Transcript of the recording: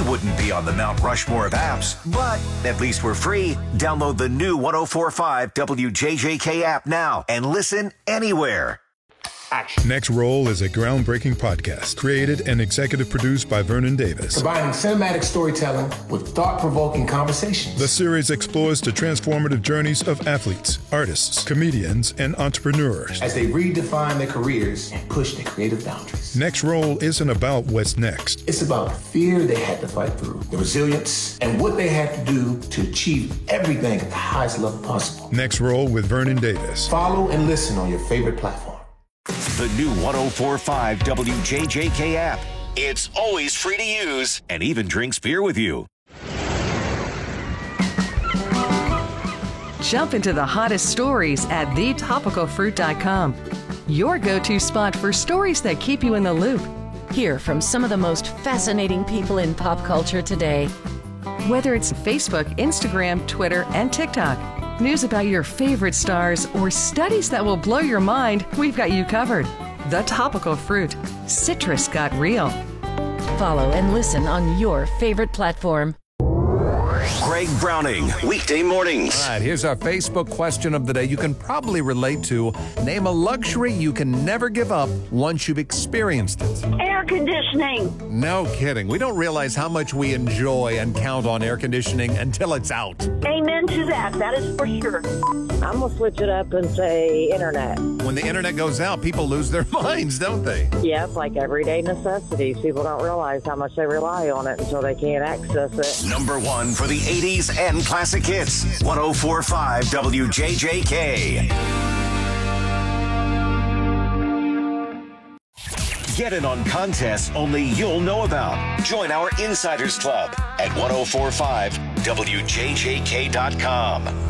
wouldn't be on the Mount Rushmore of apps, but at least we're free. Download the new 104.5 WJJK app now and listen anywhere. Action. Next Roll is a groundbreaking podcast created and executive produced by Vernon Davis. Combining cinematic storytelling with thought-provoking conversations. The series explores the transformative journeys of athletes, artists, comedians, and entrepreneurs as they redefine their careers and push their creative boundaries. Next Roll isn't about what's next. It's about the fear they had to fight through, the resilience, and what they had to do to achieve everything at the highest level possible. Next Roll with Vernon Davis. Follow and listen on your favorite platform. The new 104.5 WJJK app. It's always free to use and even drinks beer with you. Jump into the hottest stories at thetopicalfruit.com. Your go-to spot for stories that keep you in the loop. Hear from some of the most fascinating people in pop culture today. Whether it's Facebook, Instagram, Twitter, and TikTok. News about your favorite stars or studies that will blow your mind, we've got you covered. The Topical Fruit. Citrus got real. Follow and listen on your favorite platform. Greg Browning, weekday mornings. All right, here's our Facebook question of the day you can probably relate to. Name a luxury you can never give up once you've experienced it. Air conditioning. No kidding. We don't realize how much we enjoy and count on air conditioning until it's out. Amen to that. That is for sure. I'm going to switch it up and say internet. When the internet goes out, people lose their minds, don't they? Yeah, it's like everyday necessities. People don't realize how much they rely on it until they can't access it. Number one for the 80s and classic hits. 104.5 WJJK. Get in on contests only you'll know about. Join our Insiders Club at 1045WJJK.com.